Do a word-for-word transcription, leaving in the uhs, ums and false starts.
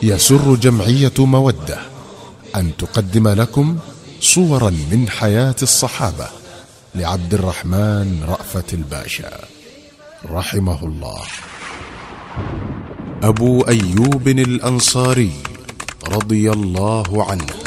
يسر جمعية مودة أن تقدم لكم صورا من حياة الصحابة لعبد الرحمن رأفت الباشا رحمه الله. أبو أيوب الأنصاري رضي الله عنه